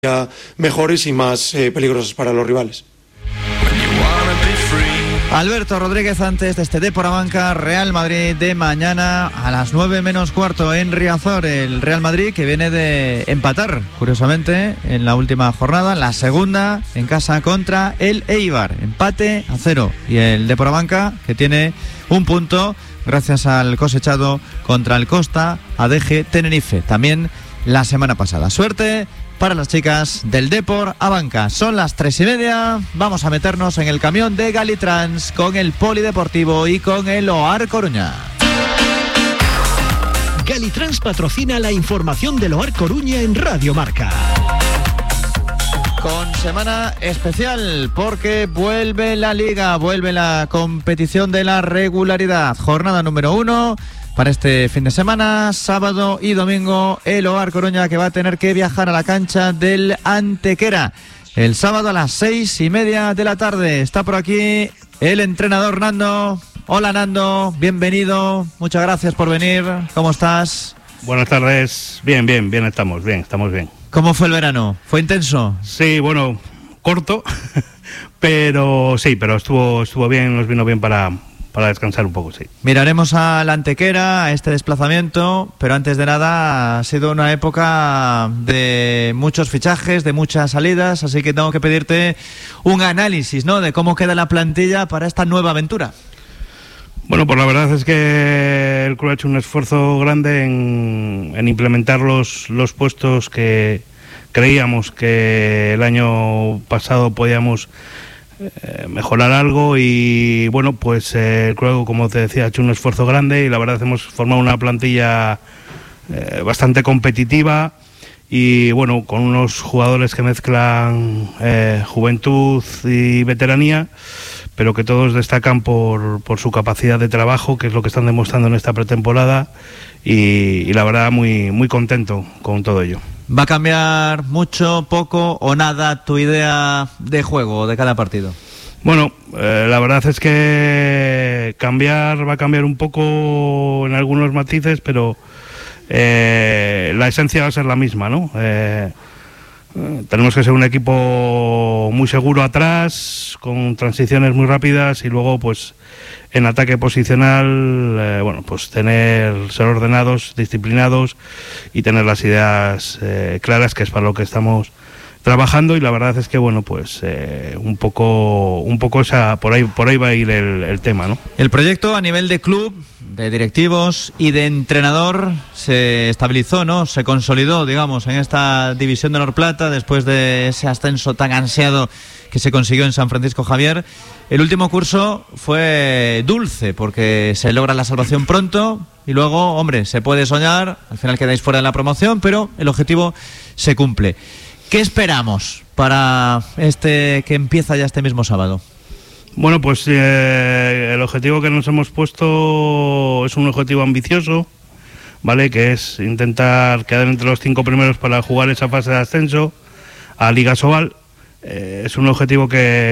mejores y más peligrosas para los rivales. Alberto Rodríguez antes de este Depor Abanca Real Madrid de mañana a las 9 menos cuarto en Riazor. El Real Madrid que viene de empatar, curiosamente, en la última jornada, la segunda en casa contra el Eibar, empate a 0. Y el Depor Abanca que tiene un punto gracias al cosechado contra el Costa Adeje Tenerife, también la semana pasada. Suerte para las chicas del Depor Abanca. Son las 3:30. Vamos a meternos en el camión de Galitrans con el Polideportivo y con el OAR Coruña. Galitrans patrocina la información del OAR Coruña en Radio Marca. Con semana especial porque vuelve la Liga, vuelve la competición de la regularidad. Jornada número 1 para este fin de semana, sábado y domingo. El OAR Coruña que va a tener que viajar a la cancha del Antequera el sábado a las 6:30 de la tarde. Está por aquí el entrenador Nando. Hola Nando, bienvenido, muchas gracias por venir. ¿Cómo estás? Buenas tardes, bien, estamos bien. ¿Cómo fue el verano? ¿Fue intenso? Sí, bueno, corto, pero estuvo bien, nos vino bien para descansar un poco, sí. Miraremos a la Antequera, a este desplazamiento, pero antes de nada ha sido una época de muchos fichajes, de muchas salidas, así que tengo que pedirte un análisis, ¿no?, de cómo queda la plantilla para esta nueva aventura. Bueno, pues la verdad es que el club ha hecho un esfuerzo grande en implementar los puestos que creíamos que el año pasado podíamos mejorar algo, y bueno, pues el club, como te decía, ha hecho un esfuerzo grande y la verdad hemos formado una plantilla bastante competitiva y bueno, con unos jugadores que mezclan juventud y veteranía, pero que todos destacan por su capacidad de trabajo, que es lo que están demostrando en esta pretemporada, y la verdad muy contento con todo ello. ¿Va a cambiar mucho, poco o nada tu idea de juego de cada partido? Bueno, la verdad es que va a cambiar un poco en algunos matices, pero la esencia va a ser la misma, ¿no? Tenemos que ser un equipo muy seguro atrás, con transiciones muy rápidas, y luego pues en ataque posicional, bueno, pues ser ordenados, disciplinados y tener las ideas claras, que es para lo que estamos trabajando. Y la verdad es que bueno, pues un poco por ahí va a ir el tema, ¿no? El proyecto a nivel de club, de directivos y de entrenador se estabilizó, ¿no? Se consolidó, digamos, en esta división de Honor Plata después de ese ascenso tan ansiado que se consiguió en San Francisco Javier. El último curso fue dulce porque se logra la salvación pronto y luego, hombre, se puede soñar, al final quedáis fuera de la promoción, pero el objetivo se cumple. ¿Qué esperamos para este que empieza ya este mismo sábado? Bueno, pues el objetivo que nos hemos puesto es un objetivo ambicioso, ¿vale? Que es intentar quedar entre los 5 primeros para jugar esa fase de ascenso a Liga Sobal. Es un objetivo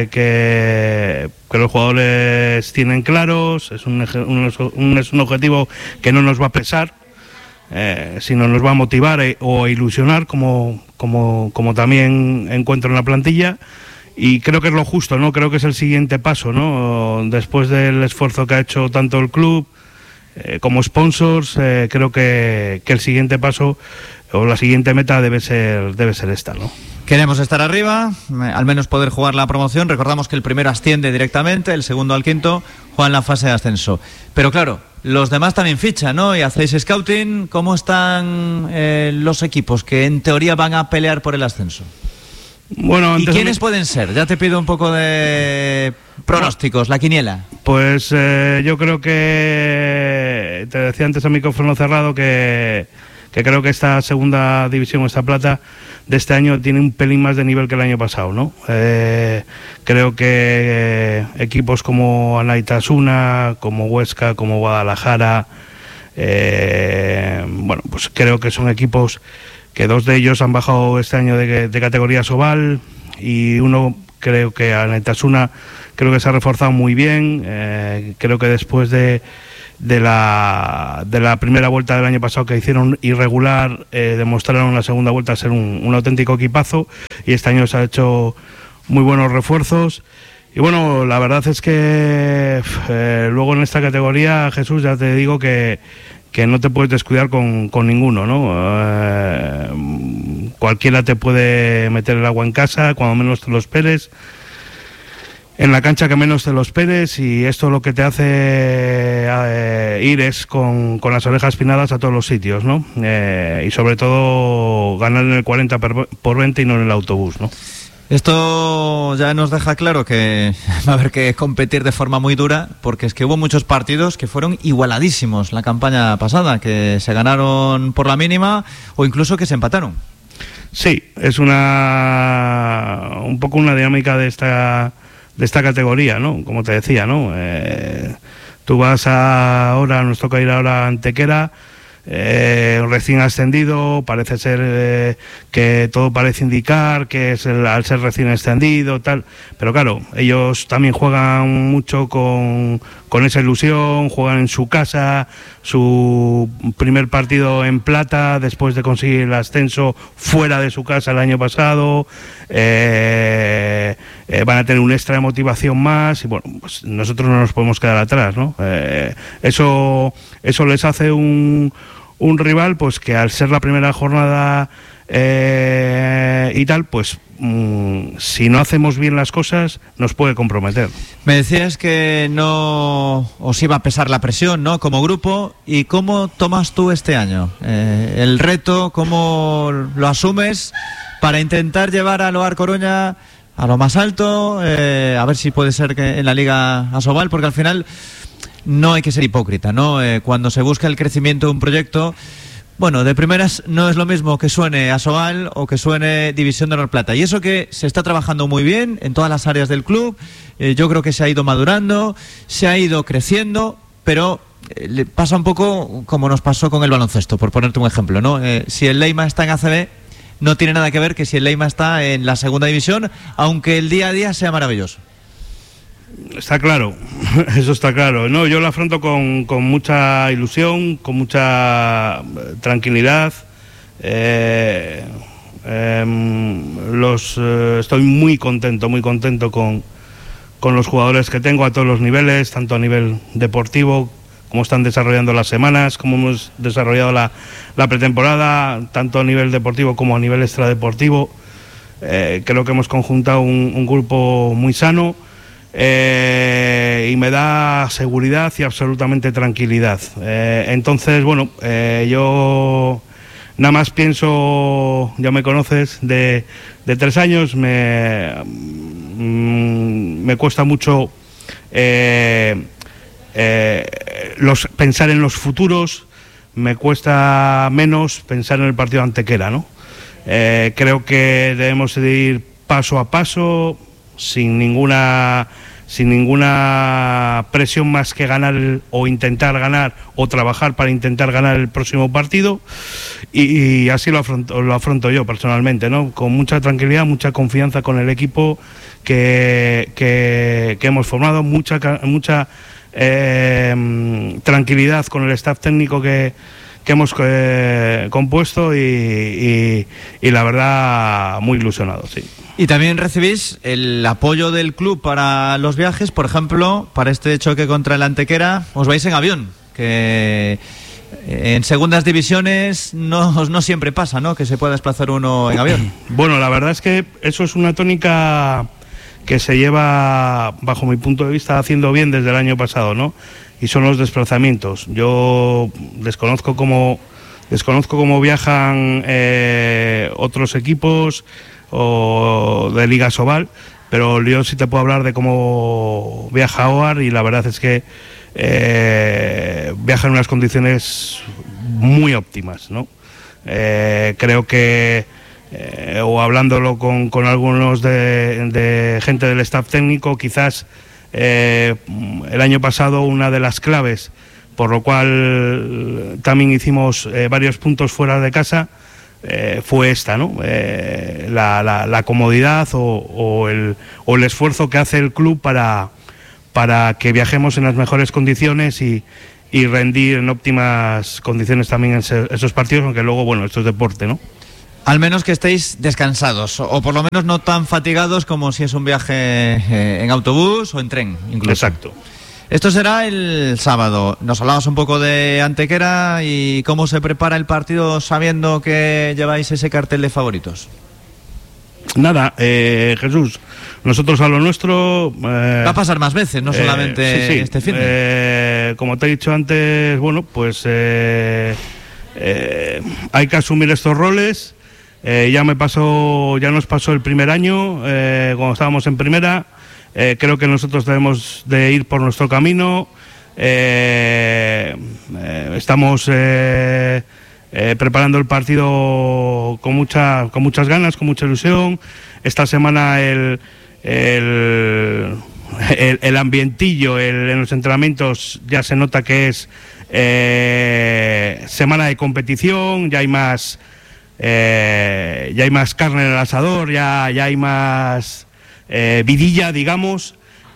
que los jugadores tienen claros, es un objetivo que no nos va a pesar, sino nos va a motivar o a ilusionar, como también encuentro en la plantilla. Y creo que es lo justo, ¿no? Creo que es el siguiente paso, ¿no? Después del esfuerzo que ha hecho tanto el club como sponsors, creo que el siguiente paso o la siguiente meta debe ser esta, ¿no? Queremos estar arriba, al menos poder jugar la promoción. Recordamos que el primero asciende directamente, el segundo al quinto juega en la fase de ascenso. Pero claro, los demás también fichan, ¿no? Y hacéis scouting. ¿Cómo están los equipos que en teoría van a pelear por el ascenso? Bueno, ¿y quiénes pueden ser? Ya te pido un poco de pronósticos, la quiniela. Pues yo creo que, te decía antes a micrófono cerrado, que creo que esta segunda división, esta plata de este año, tiene un pelín más de nivel que el año pasado, ¿no? Creo que equipos como Anaitasuna, como Huesca, como Guadalajara, bueno, pues creo que son equipos que 2 de ellos han bajado este año de categoría Sobal, y uno, creo que Anaitasuna, creo que se ha reforzado muy bien. Creo que después de la primera vuelta del año pasado, que hicieron irregular, demostraron en la segunda vuelta ser un auténtico equipazo, y este año se ha hecho muy buenos refuerzos. Y bueno, la verdad es que luego en esta categoría, Jesús, ya te digo que no te puedes descuidar con ninguno, ¿no? Cualquiera te puede meter el agua en casa, cuando menos te lo esperes, en la cancha que menos te lo esperes, y esto lo que te hace ir es con las orejas pinadas a todos los sitios, ¿no? Y sobre todo ganar en el 40 por 20 y no en el autobús, ¿no? Esto ya nos deja claro que va a haber que competir de forma muy dura, porque es que hubo muchos partidos que fueron igualadísimos la campaña pasada, que se ganaron por la mínima o incluso que se empataron. Sí, es un poco una dinámica de esta categoría, ¿no? Como te decía, ¿no? Tú vas nos toca ir ahora a Antequera, recién ascendido, parece ser que todo parece indicar que es al ser recién ascendido, tal, pero claro, ellos también juegan mucho con esa ilusión, juegan en su casa, su primer partido en plata después de conseguir el ascenso fuera de su casa el año pasado, van a tener un extra de motivación más, y bueno, pues nosotros no nos podemos quedar atrás, ¿no? Eso les hace un rival, pues que al ser la primera jornada y tal, pues si no hacemos bien las cosas nos puede comprometer. Me decías que no os iba a pesar la presión, ¿no? Como grupo, ¿y cómo tomas tú este año el reto? ¿Cómo lo asumes para intentar llevar a Loar Coruña a lo más alto? A ver si puede ser que en la Liga Asobal, porque al final no hay que ser hipócrita, ¿no? Cuando se busca el crecimiento de un proyecto, bueno, de primeras no es lo mismo que suene Asobal o que suene División de Honor Plata. Y eso que se está trabajando muy bien en todas las áreas del club, yo creo que se ha ido madurando, se ha ido creciendo, pero le pasa un poco como nos pasó con el baloncesto, por ponerte un ejemplo, ¿no? Si el Leima está en ACB, no tiene nada que ver que si el Leima está en la segunda división, aunque el día a día sea maravilloso. Está claro, eso está claro. No, yo lo afronto con mucha ilusión, con mucha tranquilidad. Estoy muy contento con los jugadores que tengo a todos los niveles, tanto a nivel deportivo, como están desarrollando las semanas, como hemos desarrollado la pretemporada, tanto a nivel deportivo como a nivel extradeportivo. Creo que hemos conjuntado un grupo muy sano. Y me da seguridad y absolutamente tranquilidad. Entonces, bueno, yo nada más pienso, ya me conoces, de 3 años, me cuesta mucho pensar en los futuros, me cuesta menos pensar en el partido de Antequera, ¿no? Creo que debemos de ir paso a paso, sin ninguna presión más que ganar o intentar ganar o trabajar para intentar ganar el próximo partido, y así lo afronto yo personalmente, ¿no? Con mucha tranquilidad, mucha confianza con el equipo que hemos formado, mucha tranquilidad con el staff técnico que hemos compuesto, y la verdad muy ilusionado, sí. Y también recibís el apoyo del club para los viajes, por ejemplo, para este choque contra el Antequera, os vais en avión, que en segundas divisiones no siempre pasa, ¿no?, que se pueda desplazar uno en avión. Bueno, la verdad es que eso es una tónica que se lleva, bajo mi punto de vista, haciendo bien desde el año pasado, ¿no? Y son los desplazamientos. Yo desconozco cómo viajan otros equipos o de Liga Asobal, pero yo sí te puedo hablar de cómo viaja OAR, y la verdad es que viaja en unas condiciones muy óptimas, ¿no? Creo que o hablándolo con algunos de gente del staff técnico, quizás el año pasado una de las claves por lo cual también hicimos varios puntos fuera de casa, fue esta, ¿no? La comodidad o el esfuerzo que hace el club para que viajemos en las mejores condiciones y y rendir en óptimas condiciones también en esos partidos, aunque luego, bueno, esto es deporte, ¿no? Al menos que estéis descansados, o por lo menos no tan fatigados como si es un viaje en autobús o en tren, incluso. Exacto. Esto será el sábado. Nos hablabas un poco de Antequera y cómo se prepara el partido sabiendo que lleváis ese cartel de favoritos. Nada, Jesús, nosotros a lo nuestro... va a pasar más veces, no solamente sí. este fin. Como te he dicho antes, bueno, pues hay que asumir estos roles. Ya nos pasó el primer año, cuando estábamos en primera. Creo que nosotros debemos de ir por nuestro camino. Estamos preparando el partido con muchas ganas, con mucha ilusión. Esta semana el ambientillo en los entrenamientos ya se nota que es semana de competición, ya hay más carne en el asador, ya hay más vidilla, digamos,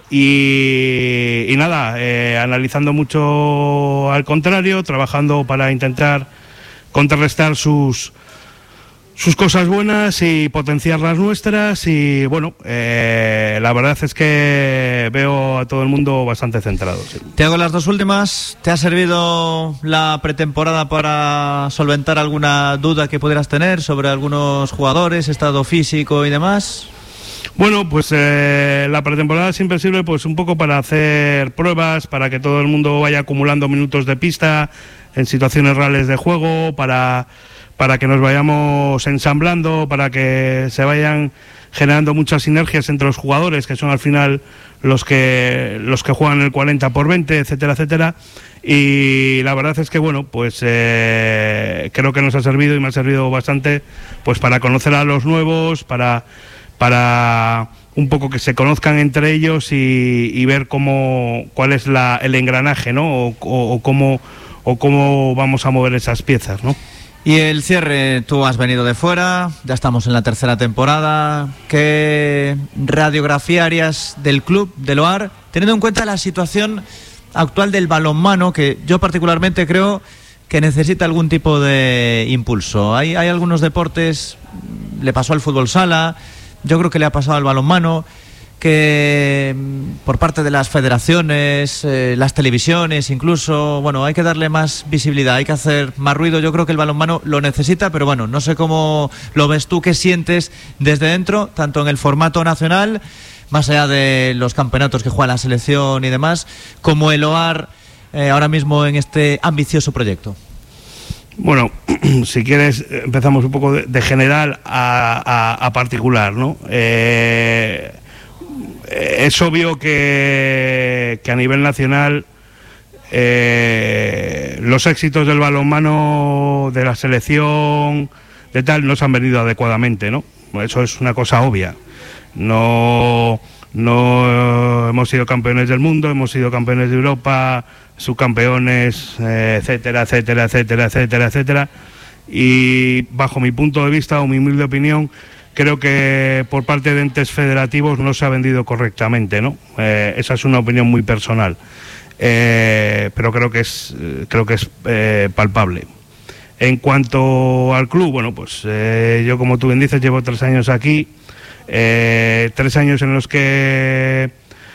y nada, analizando mucho al contrario, trabajando para intentar contrarrestar sus cosas buenas y potenciar las nuestras. Y bueno, la verdad es que veo a todo el mundo bastante centrado, sí. Te hago las dos últimas. ¿Te ha servido la pretemporada para solventar alguna duda que pudieras tener sobre algunos jugadores, estado físico y demás? Bueno, pues la pretemporada siempre sirve pues un poco para hacer pruebas, para que todo el mundo vaya acumulando minutos de pista en situaciones reales de juego, para que nos vayamos ensamblando, para que se vayan generando muchas sinergias entre los jugadores, que son al final los que juegan el 40x20, etcétera, etcétera. Y la verdad es que, bueno, pues creo que nos ha servido y me ha servido bastante pues para conocer a los nuevos, para un poco que se conozcan entre ellos y ver cuál es el engranaje, ¿no? O cómo vamos a mover esas piezas, ¿no? Y el cierre, tú has venido de fuera, ya estamos en la tercera temporada. ¿Qué radiografía harías del club, del OAR, teniendo en cuenta la situación actual del balonmano, que yo particularmente creo que necesita algún tipo de impulso? Hay algunos deportes, le pasó al fútbol sala, yo creo que le ha pasado al balonmano, que por parte de las federaciones, las televisiones incluso, bueno, hay que darle más visibilidad, hay que hacer más ruido. Yo creo que el balonmano lo necesita, pero bueno, no sé cómo lo ves tú, qué sientes desde dentro, tanto en el formato nacional, más allá de los campeonatos que juega la selección y demás, como el OAR ahora mismo en este ambicioso proyecto. Bueno, si quieres empezamos un poco de general a particular, ¿no? Es obvio que a nivel nacional los éxitos del balonmano, de la selección, de tal, no se han venido adecuadamente, ¿no? Eso es una cosa obvia. No hemos sido campeones del mundo, hemos sido campeones de Europa, subcampeones, etcétera, etcétera, etcétera, etcétera, etcétera. Y bajo mi punto de vista o mi humilde opinión, creo que por parte de entes federativos no se ha vendido correctamente, ¿no? Esa es una opinión muy personal, pero creo que es palpable. En cuanto al club, bueno, pues yo, como tú bien dices, llevo 3 años aquí, 3 años en los que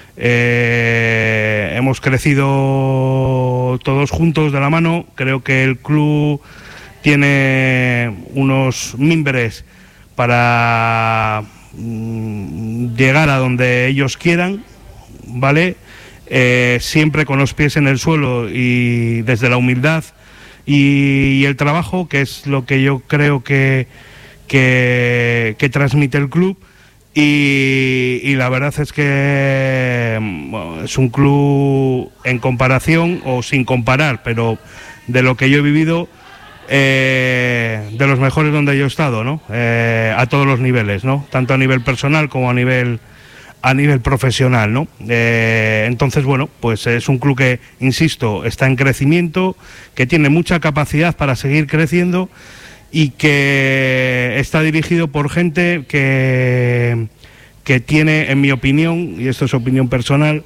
hemos crecido todos juntos de la mano. Creo que el club tiene unos mimbres para llegar a donde ellos quieran, ¿vale? Siempre con los pies en el suelo y desde la humildad y el trabajo, que es lo que yo creo que transmite el club. Y la verdad es que bueno, es un club, en comparación o sin comparar, pero de lo que yo he vivido, de los mejores donde yo he estado, ¿no? A todos los niveles, ¿no? Tanto a nivel personal como a nivel profesional, ¿no? Entonces, bueno, pues es un club que, insisto, está en crecimiento, que tiene mucha capacidad para seguir creciendo y que está dirigido por gente que que tiene, en mi opinión, y esto es opinión personal,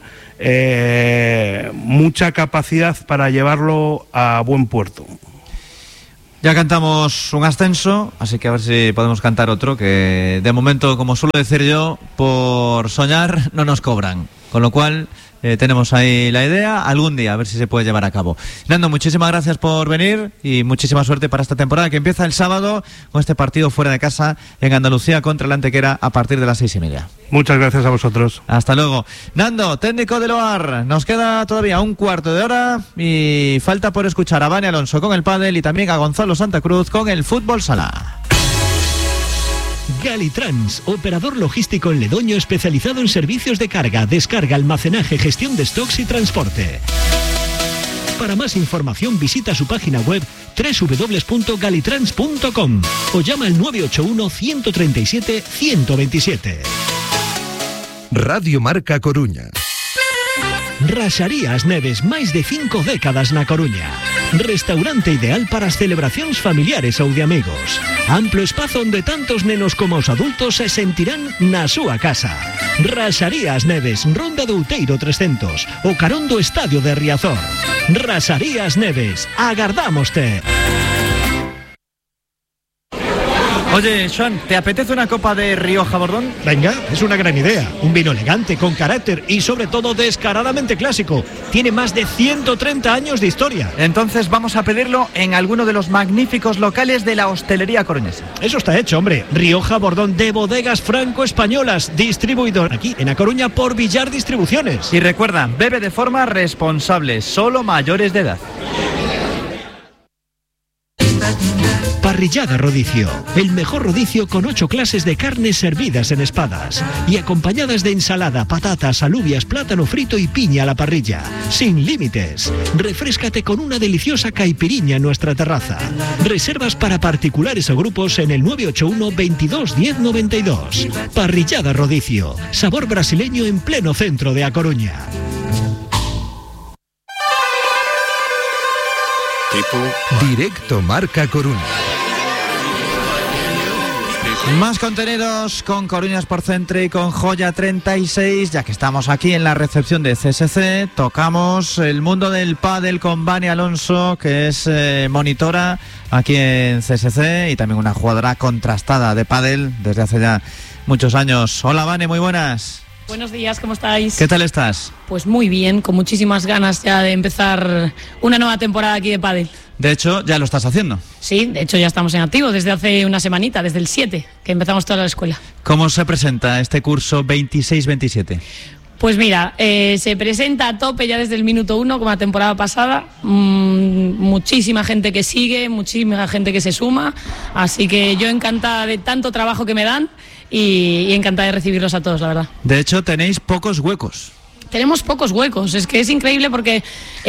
mucha capacidad para llevarlo a buen puerto. Ya cantamos un ascenso, así que a ver si podemos cantar otro, que de momento, como suelo decir yo, por soñar no nos cobran. Con lo cual, tenemos ahí la idea, algún día, a ver si se puede llevar a cabo. Nando, muchísimas gracias por venir y muchísima suerte para esta temporada que empieza el sábado con este partido fuera de casa en Andalucía contra el Antequera a partir de las 6:30. Muchas gracias a vosotros. Hasta luego. Nando, técnico del OAR, nos queda todavía un cuarto de hora y falta por escuchar a Vane Alonso con el pádel y también a Gonzalo Santa Cruz con el fútbol sala. Galitrans, operador logístico en Ledoño especializado en servicios de carga, descarga, almacenaje, gestión de stocks y transporte. Para más información visita su página web www.galitrans.com o llama al 981 137 127. Radio Marca Coruña. Raxarías Neves, máis de 5 décadas na Coruña. Restaurante ideal para as celebracións familiares ou de amigos. Amplo espazo onde tantos nenos como os adultos se sentirán na súa casa. Raxarías Neves, Ronda do Outeiro 300, o carón do Estadio de Riazor. Raxarías Neves, agardámoste. Oye, Joan, ¿te apetece una copa de Rioja Bordón? Venga, es una gran idea. Un vino elegante, con carácter y sobre todo descaradamente clásico. Tiene más de 130 años de historia. Entonces vamos a pedirlo en alguno de los magníficos locales de la hostelería coruñesa. Eso está hecho, hombre. Rioja Bordón de Bodegas Franco-Españolas, distribuidor aquí en A Coruña por Villar Distribuciones. Y recuerda, bebe de forma responsable, solo mayores de edad. Parrillada Rodicio, el mejor rodicio con 8 clases de carnes servidas en espadas y acompañadas de ensalada, patatas, alubias, plátano frito y piña a la parrilla, sin límites. Refréscate con una deliciosa caipiriña en nuestra terraza. Reservas para particulares o grupos en el 981 22 10 92. Parrillada Rodicio, sabor brasileño en pleno centro de A Coruña. Directo Marca Coruña. Más contenidos con Coruña Sport Centre y con Joya 36, ya que estamos aquí en la recepción de CSC, tocamos el mundo del pádel con Vane Alonso, que es monitora aquí en CSC y también una jugadora contrastada de pádel desde hace ya muchos años. Hola Vane, muy buenas. Buenos días, ¿cómo estáis? ¿Qué tal estás? Pues muy bien, con muchísimas ganas ya de empezar una nueva temporada aquí de pádel. De hecho, ya lo estás haciendo. Sí, de hecho ya estamos en activo desde hace una semanita, desde el 7, que empezamos toda la escuela. ¿Cómo se presenta este curso 26-27? Pues mira, se presenta a tope ya desde el minuto 1, como la temporada pasada. Muchísima gente que sigue, muchísima gente que se suma. Así que yo encantada de tanto trabajo que me dan y encantada de recibirlos a todos, la verdad. De hecho, tenéis pocos huecos. Tenemos pocos huecos, es que es increíble porque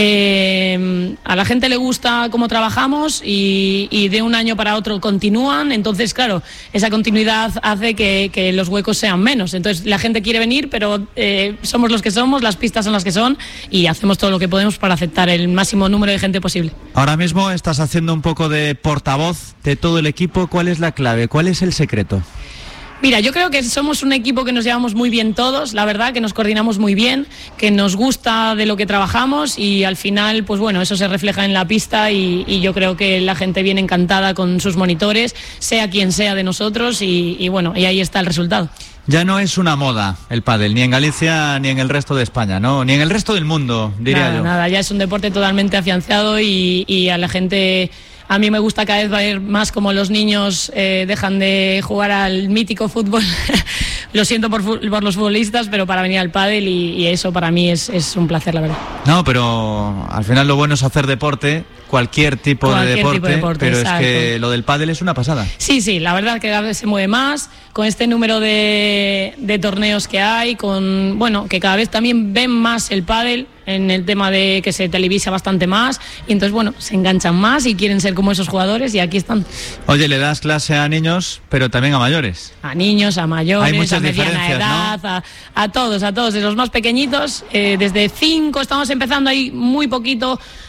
a la gente le gusta cómo trabajamos y de un año para otro continúan, entonces claro, esa continuidad hace que los huecos sean menos, entonces la gente quiere venir, pero somos los que somos, las pistas son las que son y hacemos todo lo que podemos para aceptar el máximo número de gente posible. Ahora mismo estás haciendo un poco de portavoz de todo el equipo, ¿cuál es la clave? ¿Cuál es el secreto? Mira, yo creo que somos un equipo que nos llevamos muy bien todos, la verdad, que nos coordinamos muy bien, que nos gusta de lo que trabajamos y al final, pues bueno, eso se refleja en la pista y yo creo que la gente viene encantada con sus monitores, sea quien sea de nosotros y bueno, y ahí está el resultado. Ya no es una moda el pádel, ni en Galicia ni en el resto de España, ¿no? Ni en el resto del mundo, diría yo. Nada, ya es un deporte totalmente afianzado y a la gente... A mí me gusta cada vez ver más como los niños dejan de jugar al mítico fútbol. Lo siento por los futbolistas, pero para venir al pádel y eso para mí es un placer, la verdad. No, pero al final lo bueno es hacer deporte, cualquier tipo de deporte, pero exacto. Es que lo del pádel es una pasada. Sí, la verdad que cada vez se mueve más, con este número de torneos que hay, con bueno, que cada vez también ven más el pádel en el tema de que se televisa bastante más y entonces bueno, se enganchan más y quieren ser como esos jugadores y aquí están. Oye, le das clase a niños, pero también a mayores. A niños, a mayores, hay muchas a mediana edad, ¿no? a todos, de los más pequeñitos, desde 5 estamos empezando ahí muy poquito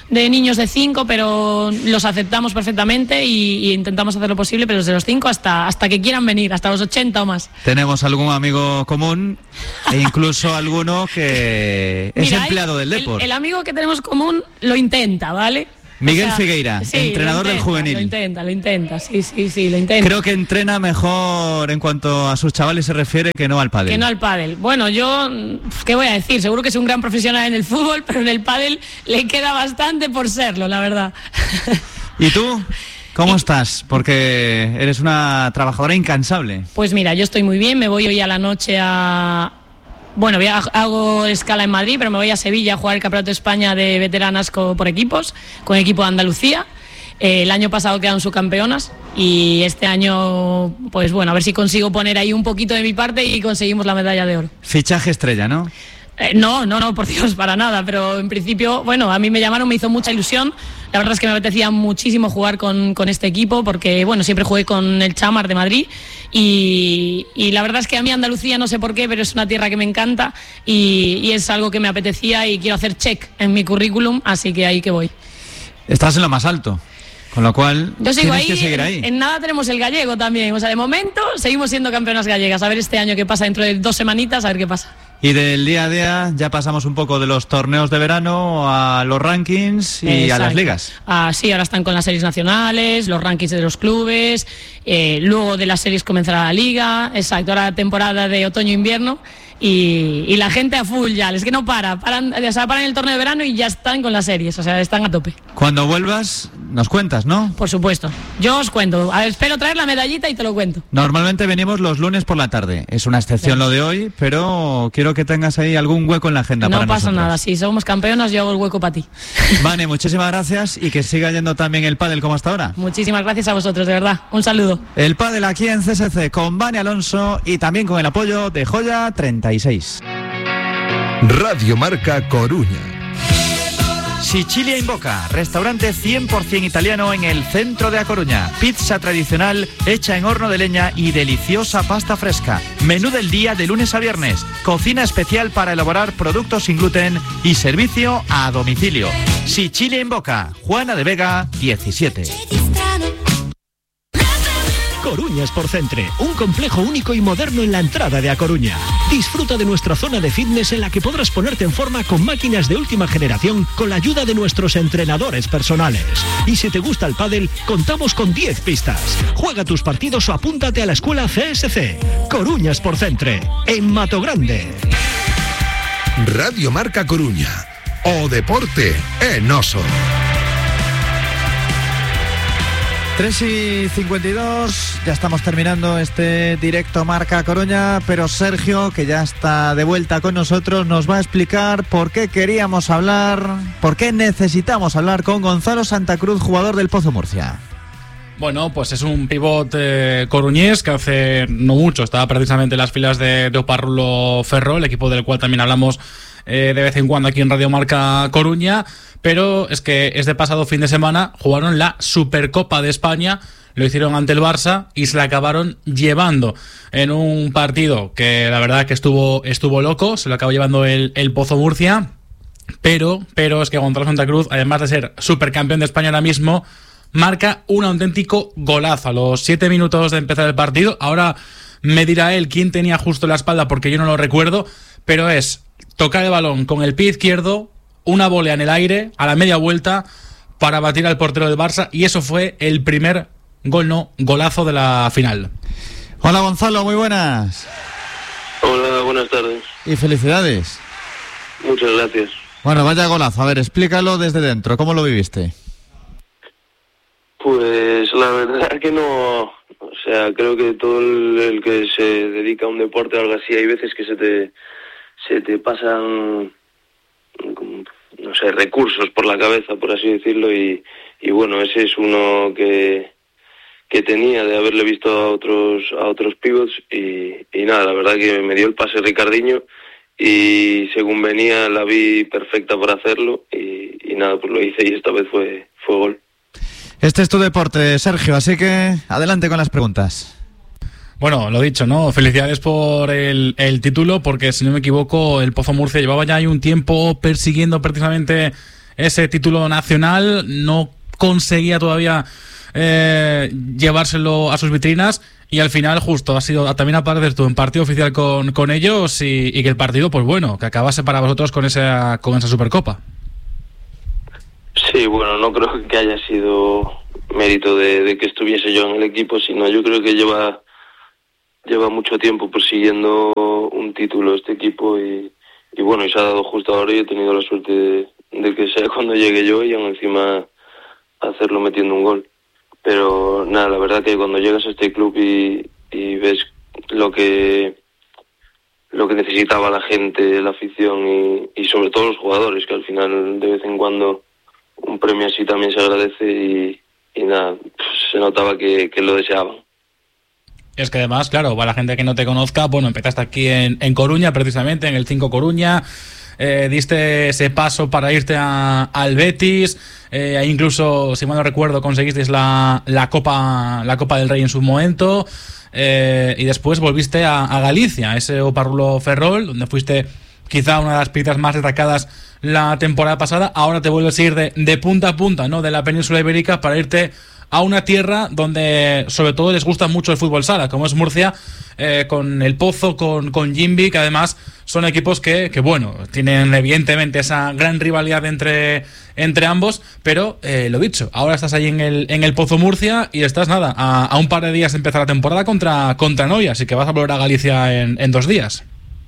de niños de 5, pero los aceptamos perfectamente y intentamos hacer lo posible, pero desde los 5 hasta que quieran venir, hasta los 80 o más. Tenemos algún amigo común e incluso alguno que es empleado del deporte. El amigo que tenemos común lo intenta, ¿vale? Miguel Figueira, sí, entrenador del juvenil. Lo intenta, sí, lo intenta. Creo que entrena mejor en cuanto a sus chavales se refiere que no al pádel. Que no al pádel. Bueno, yo, ¿qué voy a decir? Seguro que es un gran profesional en el fútbol, pero en el pádel le queda bastante por serlo, la verdad. ¿ ¿Y tú? ¿Cómo estás? Porque eres una trabajadora incansable. Pues mira, yo estoy muy bien, me voy hoy a la noche Bueno, hago escala en Madrid, pero me voy a Sevilla a jugar el Campeonato de España de veteranas por equipos, con el equipo de Andalucía. El año pasado quedaron subcampeonas y este año, pues bueno, a ver si consigo poner ahí un poquito de mi parte y conseguimos la medalla de oro. Fichaje estrella, ¿no? No, por Dios, para nada, pero en principio, bueno, a mí me llamaron, me hizo mucha ilusión. La verdad es que me apetecía muchísimo jugar con este equipo porque, bueno, siempre jugué con el Chamar de Madrid y la verdad es que a mí Andalucía, no sé por qué, pero es una tierra que me encanta y es algo que me apetecía y quiero hacer check en mi currículum, así que ahí que voy. Estás en lo más alto, con lo cual yo sigo tienes ahí, que seguir ahí. En nada tenemos el gallego también, o sea, de momento seguimos siendo campeonas gallegas, a ver este año qué pasa dentro de 2 semanitas, a ver qué pasa. Y del día a día ya pasamos un poco de los torneos de verano a los rankings y Exacto. a las ligas. Sí, ahora están con las series nacionales, los rankings de los clubes, luego de las series comenzará la liga, exacto, ahora temporada de otoño-invierno y la gente a full ya, es que no paran el torneo de verano y ya están con las series, o sea, están a tope. Cuando vuelvas nos cuentas, ¿no? Por supuesto, yo os cuento, espero traer la medallita y te lo cuento. Normalmente venimos los lunes por la tarde, es una excepción lo de hoy, pero quiero que tengas ahí algún hueco en la agenda para nosotros. No pasa nada, si somos campeonas yo hago el hueco para ti. Vane, muchísimas gracias y que siga yendo también el pádel como hasta ahora. Muchísimas gracias a vosotros, de verdad, un saludo. El pádel aquí en CSC con Vane Alonso y también con el apoyo de Joya 36. Radio Marca Coruña. Sicilia in Boca, restaurante 100% italiano en el centro de A Coruña. Pizza tradicional hecha en horno de leña y deliciosa pasta fresca. Menú del día de lunes a viernes. Cocina especial para elaborar productos sin gluten y servicio a domicilio. Sicilia in Boca, Juana de Vega 17. Coruña Sportcentre, un complejo único y moderno en la entrada de A Coruña. Disfruta de nuestra zona de fitness en la que podrás ponerte en forma con máquinas de última generación con la ayuda de nuestros entrenadores personales. Y si te gusta el pádel, contamos con 10 pistas. Juega tus partidos o apúntate a la escuela CSC. Coruña Sportcentre, en Matogrande. Radio Marca Coruña. O deporte en Oso. 3:52, ya estamos terminando este directo Marca Coruña, pero Sergio, que ya está de vuelta con nosotros, nos va a explicar por qué queríamos hablar, por qué necesitamos hablar con Gonzalo Santa Cruz, jugador del Pozo Murcia. Bueno, pues es un pivot coruñés que hace no mucho estaba precisamente en las filas de Oparrulo Ferro, el equipo del cual también hablamos de vez en cuando aquí en Radio Marca Coruña, pero es que este pasado fin de semana jugaron la Supercopa de España, lo hicieron ante el Barça y se la acabaron llevando en un partido que la verdad que estuvo loco, se lo acabó llevando el Pozo Murcia, pero es que Gonzalo Santa Cruz, además de ser supercampeón de España ahora mismo, marca un auténtico golazo a los 7 minutos de empezar el partido. Ahora me dirá él quién tenía justo la espalda porque yo no lo recuerdo, pero es tocar el balón con el pie izquierdo, una volea en el aire a la media vuelta para batir al portero del Barça y eso fue el primer golazo de la final. Hola Gonzalo, muy buenas. Hola, buenas tardes. Y felicidades. Muchas gracias. Bueno, vaya golazo, a ver, explícalo desde dentro, ¿cómo lo viviste? Pues la verdad que no, o sea, creo que todo el que se dedica a un deporte o algo así, hay veces que se te pasan, no sé, recursos por la cabeza, por así decirlo, y bueno, ese es uno que tenía de haberle visto a otros pivots y nada, la verdad que me dio el pase Ricardinho y según venía la vi perfecta para hacerlo y nada, pues lo hice y esta vez fue gol. Este es tu deporte, Sergio, así que adelante con las preguntas. Bueno, lo dicho, ¿no? Felicidades por el título, porque si no me equivoco, el Pozo Murcia llevaba ya ahí un tiempo persiguiendo precisamente ese título nacional, no conseguía todavía llevárselo a sus vitrinas, y al final justo ha sido también aparecer tú en partido oficial con ellos y que el partido, pues bueno, que acabase para vosotros con esa Supercopa. Sí, bueno, no creo que haya sido mérito de que estuviese yo en el equipo, sino yo creo que lleva mucho tiempo persiguiendo un título este equipo y bueno, y se ha dado justo ahora, y he tenido la suerte de que sea cuando llegue yo y aún encima hacerlo metiendo un gol. Pero nada, la verdad que cuando llegas a este club y ves lo que necesitaba la gente, la afición y sobre todo los jugadores, que al final de vez en cuando un premio así también se agradece y nada, pues se notaba que lo deseaban. Es que además, claro, para la gente que no te conozca, bueno, empezaste aquí en Coruña, precisamente, en el 5 Coruña, diste ese paso para irte al Betis, incluso, si mal no recuerdo, conseguisteis la Copa del Rey en su momento, y después volviste a Galicia, ese Oparrulo Ferrol, donde fuiste quizá una de las piezas más destacadas la temporada pasada. Ahora te vuelves a ir de punta a punta, ¿no?, de la península ibérica, para irte a una tierra donde sobre todo les gusta mucho el fútbol sala, como es Murcia, con el Pozo, con Jimbi, que además son equipos que bueno, tienen evidentemente esa gran rivalidad entre ambos, pero lo dicho, ahora estás ahí en el Pozo Murcia y estás nada, a un par de días de empezar la temporada contra Noia, así que vas a volver a Galicia en 2 días.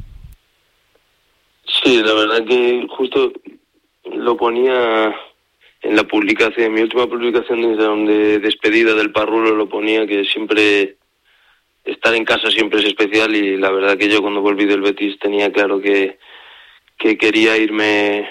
Sí, la verdad que justo lo ponía en la publicación, en mi última publicación de Instagram de despedida del Parrulo, lo ponía que siempre estar en casa siempre es especial, y la verdad que yo cuando volví del Betis tenía claro que quería irme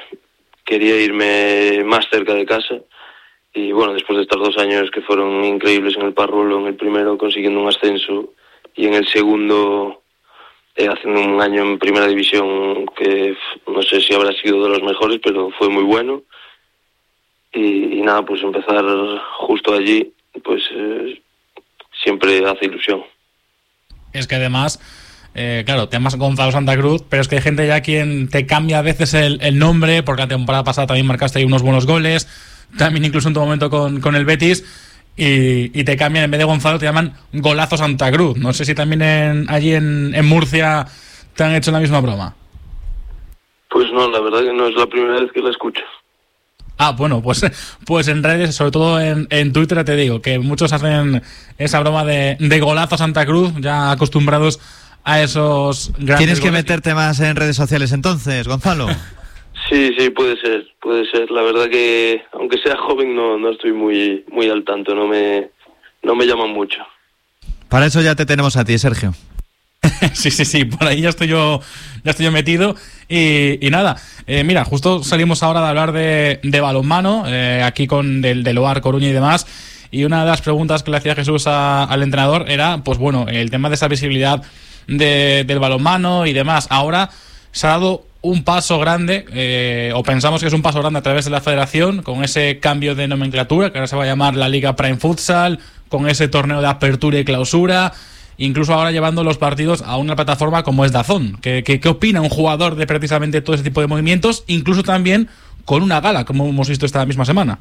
más cerca de casa, y bueno, después de estar 2 años que fueron increíbles en el Parrulo, en el primero consiguiendo un ascenso y en el segundo haciendo un año en primera división que no sé si habrá sido de los mejores, pero fue muy bueno. Y nada, pues empezar justo allí, pues siempre hace ilusión. Es que además, claro, te llamas Gonzalo Santa Cruz, pero es que hay gente ya quien te cambia a veces el nombre, porque la temporada pasada también marcaste ahí unos buenos goles, también incluso en tu momento con el Betis, y te cambian, en vez de Gonzalo te llaman Golazo Santa Cruz. No sé si también allí en Murcia te han hecho la misma broma. Pues no, la verdad que no es la primera vez que la escucho. Ah, bueno, pues en redes, sobre todo en Twitter, te digo que muchos hacen esa broma de Golazo Santa Cruz, ya acostumbrados a esos grandes. Tienes que goles. meterte más en redes sociales entonces, Gonzalo. Sí, puede ser. La verdad que, aunque sea joven, no estoy muy al tanto, no me llaman mucho. Para eso ya te tenemos a ti, Sergio. Sí, por ahí ya estoy yo metido y nada, mira, justo salimos ahora de hablar de balonmano, aquí con del OAR Coruña y demás, y una de las preguntas que le hacía Jesús al entrenador era, pues bueno, el tema de esa visibilidad del balonmano y demás. Ahora se ha dado un paso grande, o pensamos que es un paso grande a través de la federación, con ese cambio de nomenclatura, que ahora se va a llamar la Liga Prime Futsal, con ese torneo de apertura y clausura, incluso ahora llevando los partidos a una plataforma como es DAZN. ¿Qué opina un jugador de precisamente todo ese tipo de movimientos, incluso también con una gala, como hemos visto esta misma semana?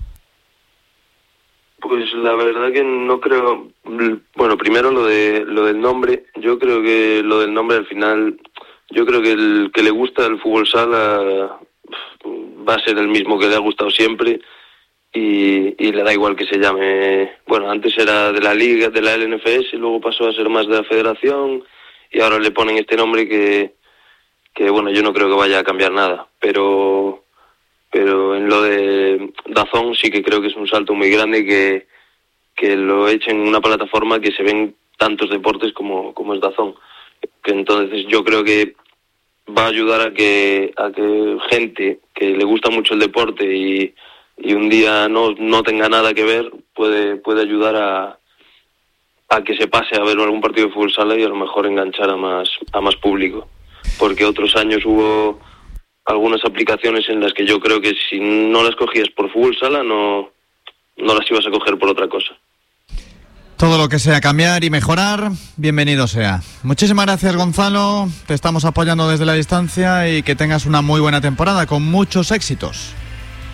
Pues la verdad que no creo. Bueno, primero lo del nombre. Yo creo que lo del nombre al final, yo creo que el que le gusta el fútbol sala va a ser el mismo que le ha gustado siempre. Y le da igual que se llame. Bueno, antes era de la Liga, de la LNFS, y luego pasó a ser más de la Federación, y ahora le ponen este nombre que bueno, yo no creo que vaya a cambiar nada, pero en lo de DAZN sí que creo que es un salto muy grande que lo echen en una plataforma que se ven tantos deportes como es DAZN, que entonces yo creo que va a ayudar a que gente que le gusta mucho el deporte y un día no tenga nada que ver, puede ayudar a que se pase a ver algún partido de fútbol sala y a lo mejor enganchar a más público. Porque otros años hubo algunas aplicaciones en las que yo creo que si no las cogías por fútbol sala no las ibas a coger por otra cosa. Todo lo que sea cambiar y mejorar, bienvenido sea. Muchísimas gracias, Gonzalo. Te estamos apoyando desde la distancia y que tengas una muy buena temporada con muchos éxitos.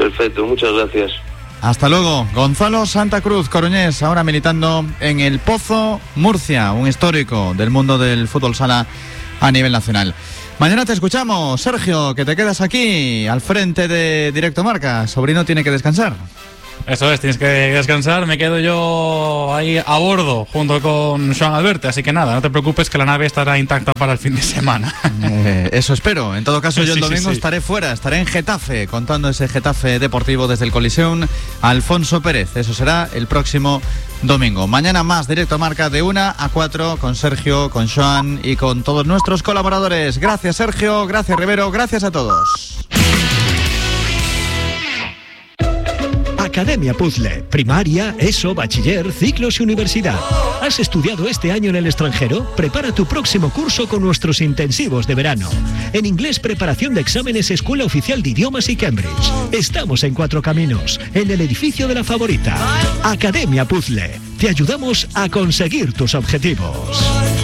Perfecto, muchas gracias. Hasta luego. Gonzalo Santa Cruz, coruñés, ahora militando en El Pozo, Murcia, un histórico del mundo del fútbol sala a nivel nacional. Mañana te escuchamos, Sergio, que te quedas aquí al frente de Directo Marca. Sobrino tiene que descansar. Eso es, tienes que descansar. Me quedo yo ahí a bordo junto con Joan Alberto, así que nada, no te preocupes que la nave estará intacta para el fin de semana. Eso espero. En todo caso, yo el domingo sí. estaré fuera, estaré en Getafe, contando ese Getafe deportivo desde el Coliseum Alfonso Pérez. Eso será el próximo domingo. Mañana más Directo Marca de 1 a 4 con Sergio, con Joan y con todos nuestros colaboradores. Gracias, Sergio, gracias, Rivero, gracias a todos. Academia Puzzle, primaria, ESO, bachiller, ciclos y universidad. ¿Has estudiado este año en el extranjero? Prepara tu próximo curso con nuestros intensivos de verano. En inglés, preparación de exámenes, Escuela Oficial de Idiomas y Cambridge. Estamos en Cuatro Caminos, en el edificio de La Favorita. Academia Puzzle, te ayudamos a conseguir tus objetivos.